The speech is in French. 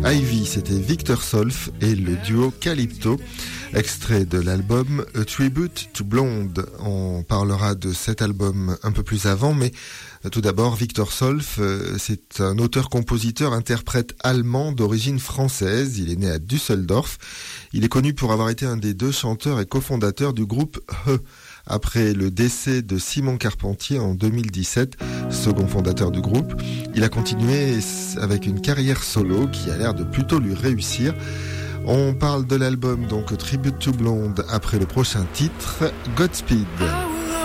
Ivy, c'était Victor Solf et le duo Calypto, extrait de l'album A Tribute to Blonde. On parlera de cet album un peu plus avant, mais tout d'abord, Victor Solf, c'est un auteur-compositeur-interprète allemand d'origine française. Il est né à Düsseldorf. Il est connu pour avoir été un des 2 chanteurs et cofondateurs du groupe He. Après le décès de Simon Carpentier en 2017, second fondateur du groupe, il a continué avec une carrière solo qui a l'air de plutôt lui réussir. On parle de l'album donc Tribute to Blonde après le prochain titre, Godspeed.